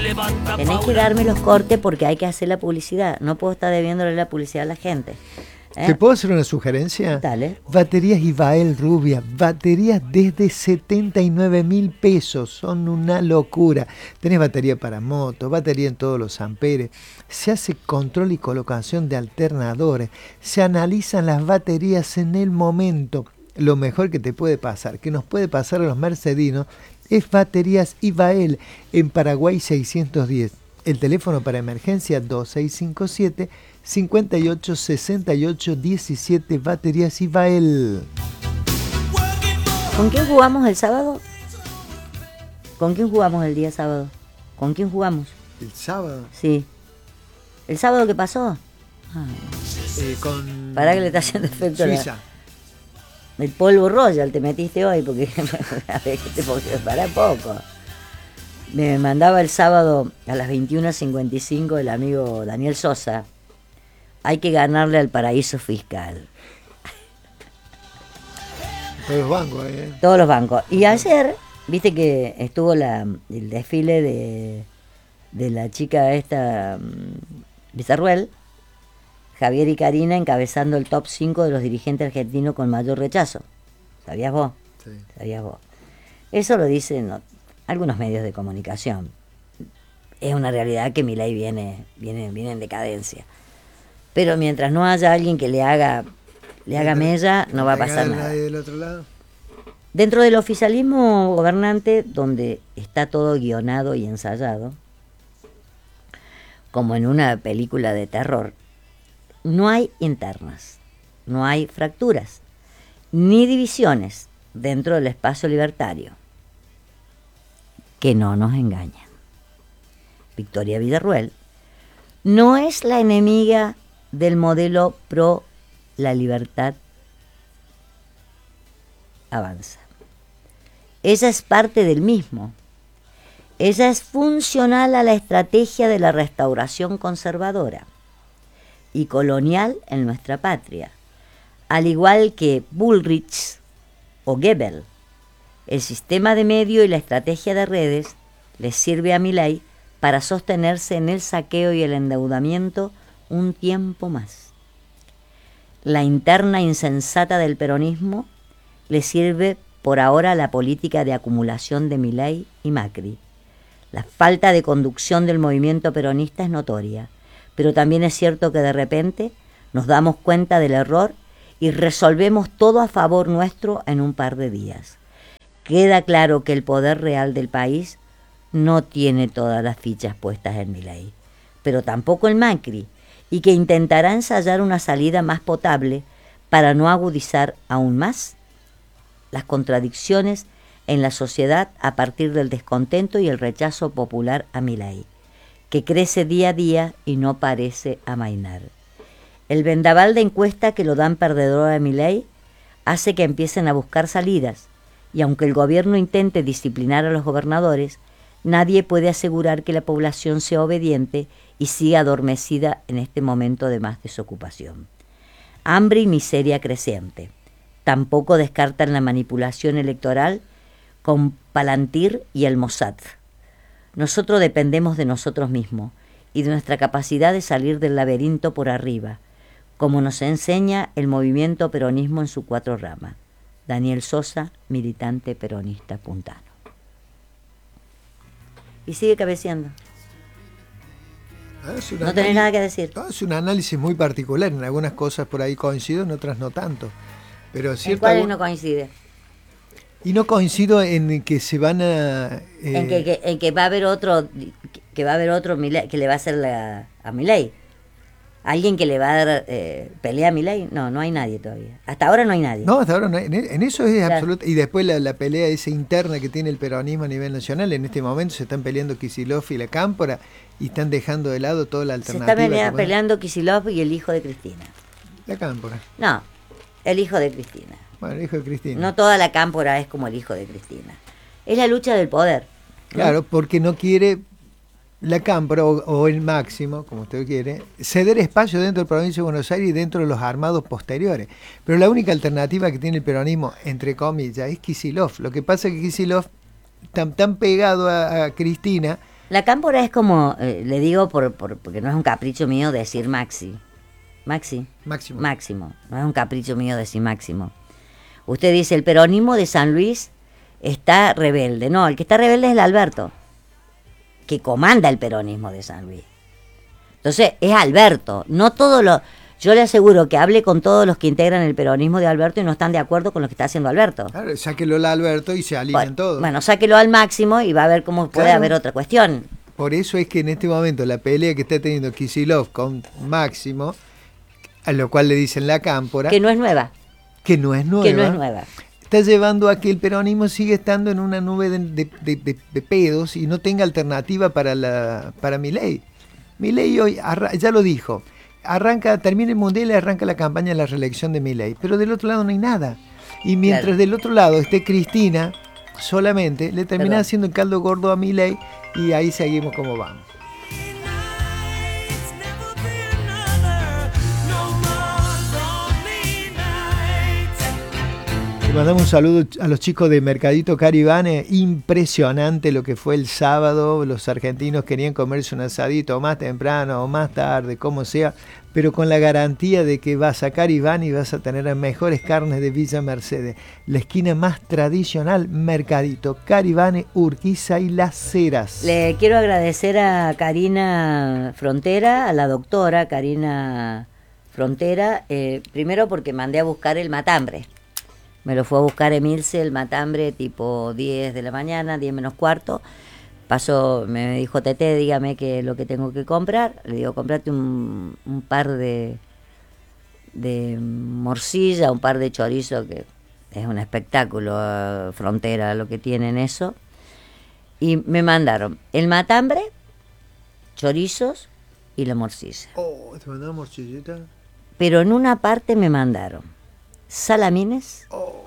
Tenés que darme los cortes porque hay que hacer la publicidad. No puedo estar debiéndole la publicidad a la gente. ¿Te puedo hacer una sugerencia? Dale. Baterías Ivael Rubia, baterías desde 79.000 pesos, son una locura. Tenés batería para moto, batería en todos los amperes, se hace control y colocación de alternadores, se analizan las baterías en el momento. Lo mejor que te puede pasar, que nos puede pasar a los mercedinos, es baterías Ivael en Paraguay 610. El teléfono para emergencia 2657 58 68 17, baterías Ivael. ¿Con quién jugamos el sábado? ¿Con quién jugamos el día sábado? ¿Con quién jugamos? ¿El sábado? Sí. ¿El sábado qué pasó? Con Pará que le está haciendo efecto Suiza. El polvo Royal te metiste hoy porque pará poco. Me mandaba el sábado a las 21:55 el amigo Daniel Sosa. Hay que ganarle al paraíso fiscal. Todos los bancos, Todos los bancos. Y ayer, viste que estuvo el desfile de la chica esta, Bizarruel, Javier y Karina encabezando el top 5 de los dirigentes argentinos con mayor rechazo. ¿Sabías vos? Sí. ¿Sabías vos? Eso lo dicen algunos medios de comunicación. Es una realidad que Milei viene en decadencia. Pero mientras no haya alguien que le haga mella, no va a pasar nada. ¿Nadie del otro lado? Dentro del oficialismo gobernante, donde está todo guionado y ensayado, como en una película de terror, no hay internas, no hay fracturas, ni divisiones dentro del espacio libertario. Que no nos engañen. Victoria Villarruel no es la enemiga del modelo pro la libertad avanza. Ella es parte del mismo. Ella es funcional a la estrategia de la restauración conservadora y colonial en nuestra patria, al igual que Bullrich o Goebbels. El sistema de medio y la estrategia de redes les sirve a Milei para sostenerse en el saqueo y el endeudamiento un tiempo más. La interna insensata del peronismo le sirve por ahora a la política de acumulación de Milei y Macri. La falta de conducción del movimiento peronista es notoria, pero también es cierto que de repente nos damos cuenta del error y resolvemos todo a favor nuestro en un par de días. Queda claro que el poder real del país no tiene todas las fichas puestas en Milei, pero tampoco el Macri, y que intentará ensayar una salida más potable para no agudizar aún más las contradicciones en la sociedad a partir del descontento y el rechazo popular a Milei, que crece día a día y no parece amainar. El vendaval de encuesta que lo dan perdedor a Milei hace que empiecen a buscar salidas, y aunque el gobierno intente disciplinar a los gobernadores, nadie puede asegurar que la población sea obediente y siga adormecida en este momento de más desocupación. Hambre y miseria creciente. Tampoco descartan la manipulación electoral con Palantir y el Mossad. Nosotros dependemos de nosotros mismos y de nuestra capacidad de salir del laberinto por arriba, como nos enseña el movimiento peronismo en sus 4 ramas. Daniel Sosa, militante peronista puntano. Y sigue cabeceando. No tenés nada que decir. Es un análisis muy particular. En algunas cosas por ahí coincido, en otras no tanto. Pero ¿En cuáles no coincide? Y no coincido en que se van a... En que va a haber otro, que le va a hacer a Milei. ¿Alguien que le va a dar pelea a Milei? No hay nadie todavía. Hasta ahora no hay nadie. No, hasta ahora no hay. En eso es absoluto. Y después la pelea esa interna que tiene el peronismo a nivel nacional. En este momento se están peleando Kicillof y la Cámpora y están dejando de lado toda la alternativa. Se está peleando Kicillof y el hijo de Cristina. La Cámpora. No, el hijo de Cristina. Bueno, el hijo de Cristina. No toda la Cámpora es como el hijo de Cristina. Es la lucha del poder, ¿no? Claro, porque no quiere la Cámpora o el Máximo, como usted quiere, ceder espacio dentro de la provincia de Buenos Aires y dentro de los armados posteriores. Pero la única alternativa que tiene el peronismo, entre comillas, es Kicillof. Lo que pasa es que Kicillof, tan pegado a Cristina, La cámpora es como, le digo porque no es un capricho mío decir Máximo. Máximo. No es un capricho mío decir Máximo. Usted dice, el peronismo de San Luis está rebelde. No, el que está rebelde es el Alberto, que comanda el peronismo de San Luis. Entonces, es Alberto. No todo lo... Yo le aseguro que hable con todos los que integran el peronismo de Alberto y no están de acuerdo con lo que está haciendo Alberto. Claro, sáquelo al Alberto y se alinean todos. Bueno, sáquelo al Máximo y va a ver cómo puede haber otra cuestión. Por eso es que en este momento la pelea que está teniendo Kicillof con Máximo, a lo cual le dicen la cámpora... Que no es nueva. Que no es nueva. Está llevando a que el peronismo sigue estando en una nube de pedos y no tenga alternativa para Milei. Milei hoy, ya lo dijo, termina el mundial y arranca la campaña de la reelección de Milei, pero del otro lado no hay nada. Y mientras del otro lado esté Cristina, solamente le termina haciendo el caldo gordo a Milei y ahí seguimos como vamos. Le mandamos un saludo a los chicos de Mercadito Caribane. Impresionante lo que fue el sábado. Los argentinos querían comerse un asadito más temprano o más tarde, como sea, pero con la garantía de que vas a Caribane y vas a tener las mejores carnes de Villa Mercedes. La esquina más tradicional, Mercadito Caribane, Urquiza y Las Heras. Le quiero agradecer a Karina Frontera, a la doctora Karina Frontera, primero porque mandé a buscar el matambre. Me lo fue a buscar Emilce, el matambre, tipo 10 de la mañana, 10 menos cuarto. Pasó, me dijo, Tete, dígame qué es lo que tengo que comprar. Le digo, comprate un par de morcilla, un par de chorizo, que es un espectáculo, Frontera, lo que tienen eso. Y me mandaron el matambre, chorizos y la morcilla. Oh, ¿te mandaron morcillita? Pero en una parte me mandaron salamines,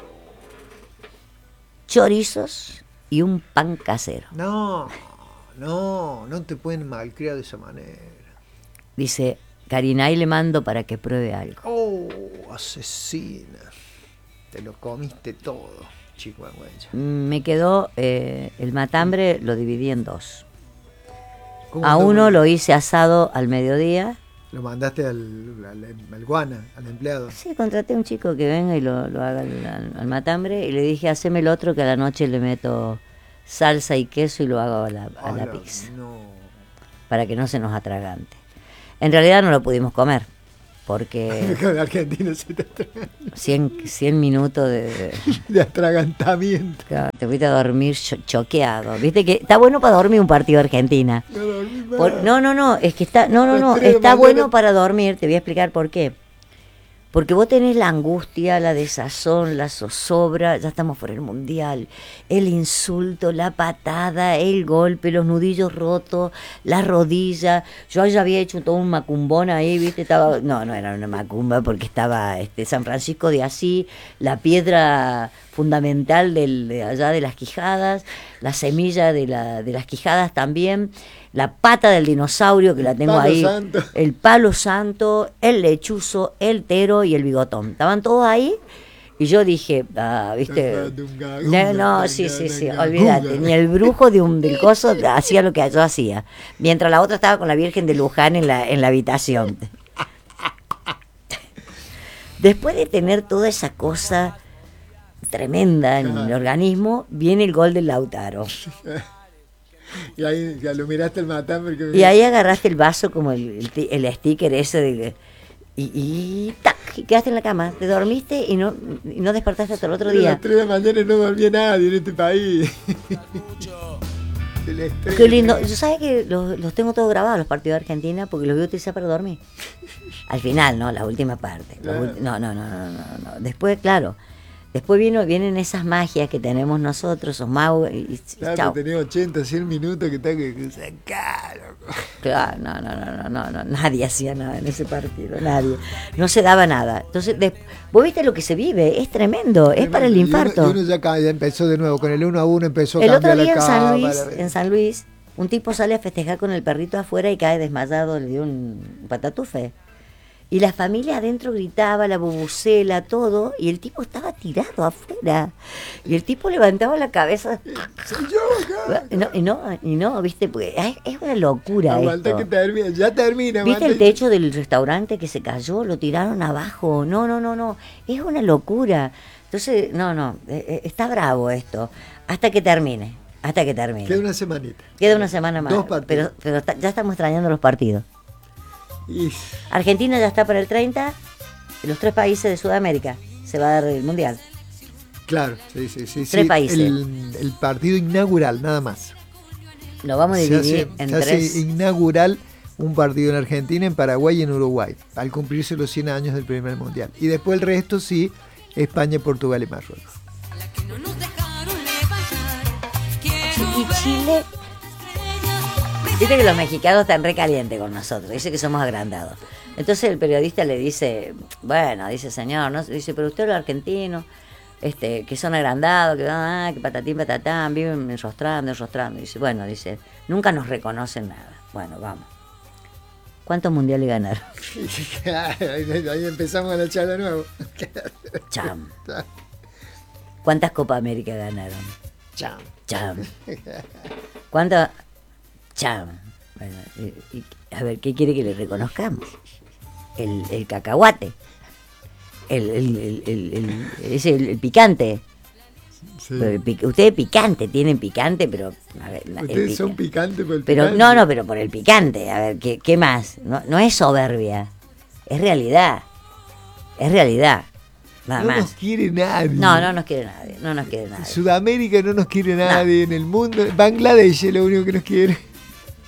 chorizos y un pan casero. No te pueden malcriar de esa manera. Dice, Karina, ahí le mando para que pruebe algo. Oh, asesina. Te lo comiste todo, chihuahueña. Me quedó el matambre, lo dividí en dos. A uno lo hice asado al mediodía. ¿Lo mandaste al guana, al empleado? Sí, contraté a un chico que venga y lo haga al matambre y le dije, haceme el otro que a la noche le meto salsa y queso y lo hago a la pizza. No. Para que no se nos atragante. En realidad no lo pudimos comer porque... En Argentina se te atraganta. 100 minutos de atragantamiento. Claro, te fuiste a dormir choqueado. Viste que está bueno para dormir un partido de Argentina. No dormí más. No, es que está bueno para dormir. Te voy a explicar por qué. Porque vos tenés la angustia, la desazón, la zozobra, ya estamos por el mundial, el insulto, la patada, el golpe, los nudillos rotos, la rodilla. Yo ya había hecho todo un macumbón ahí, ¿viste? No era una macumba porque estaba San Francisco de Asís, la piedra fundamental de allá de las Quijadas, la semilla de las Quijadas también, la pata del dinosaurio que la tengo ahí, el palo santo, el lechuzo, el tero y el bigotón. Estaban todos ahí y yo dije, ¿viste? No, sí, olvídate, ni el brujo del coso hacía lo que yo hacía, mientras la otra estaba con la Virgen de Luján en la habitación. Después de tener toda esa cosa tremenda en el organismo, viene el gol del Lautaro. Y ahí ya lo miraste el matambre. Y ahí agarraste el vaso como el sticker ese y ¡tac! Y quedaste en la cama, te dormiste y no despertaste hasta el otro día. A las 3 de la mañana no dormía nadie en este país. Qué lindo. Yo sabes que los tengo todos grabados, los partidos de Argentina, porque los voy a utilizar para dormir. Al final, ¿no? La última parte. No. Después, claro. Después vienen esas magias que tenemos nosotros, esos magos, y claro, chao. Tenés 80, 100 minutos que está que sacar. Claro, no, nadie hacía nada en ese partido, nadie. No se daba nada. Entonces, vos viste lo que se vive, es tremendo, es para el infarto. Y uno ya empezó de nuevo, con el 1-1 empezó a cambiar la cámara. El otro día en San Luis, un tipo sale a festejar con el perrito afuera y cae desmayado, le dio un patatufe. Y la familia adentro gritaba, la bubucela, todo, y el tipo estaba tirado afuera. Y el tipo levantaba la cabeza. Soy yo acá. Y no, viste, porque es una locura Aguanta esto. que termina, ya termina. ¿Viste aguanta. el techo del restaurante que se cayó? Lo tiraron abajo. No. Es una locura. Entonces, está bravo esto. Hasta que termine. Queda una semanita. Queda una semana más. 2 partidos. Pero ya estamos extrañando los partidos. Y Argentina ya está para el 30. Los 3 países de Sudamérica se va a dar el Mundial. claro, sí. 3 países. El partido inaugural, nada más. Lo vamos a dividir en se hace 3. inaugural un partido en Argentina, en Paraguay y en Uruguay, al cumplirse los 100 años del primer mundial. Y después el resto sí, España, Portugal y Marruecos. Y Chile, viste que los mexicanos están recalientes con nosotros, dice que somos agrandados. Entonces el periodista le dice, dice señor, ¿no? Dice, pero usted los argentinos, que son agrandados, que patatín, patatán, viven enrostrando. Dice, nunca nos reconocen nada. Bueno, vamos. ¿Cuántos mundiales ganaron? Ahí empezamos a la charla de nuevo. Cham. ¿Cuántas Copa América ganaron? Chao. Cham. ¿Cuántas? Cham. Bueno, a ver, ¿qué quiere que le reconozcamos? El cacahuate. El picante. Sí. Ustedes picante, tienen picante, pero a ver, Ustedes son picantes por el pero picante. pero por el picante. A ver, ¿qué más? No es soberbia, es realidad. Nada No más. nos quiere nadie. No nos quiere nadie. En Sudamérica no nos quiere nadie. En el mundo, Bangladesh es lo único que nos quiere.